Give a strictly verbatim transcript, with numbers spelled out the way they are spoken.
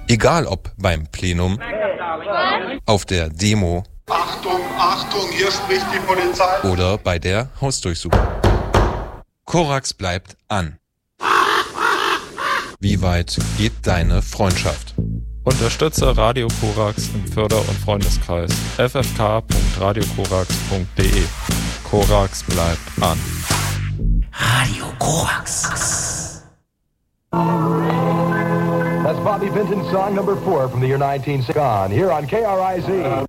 Egal ob beim Plenum, auf der Demo Achtung, Achtung, hier spricht die Polizei oder bei der Hausdurchsuchung. Korax bleibt an. Wie weit geht deine Freundschaft? Unterstütze Radio Korax im Förder- und Freundeskreis. f f k punkt radio korax punkt d e. Korax bleibt an. Radio Korax. That's Bobby Vinton's song number four from the year nineteen sixty. Here on K R I Z.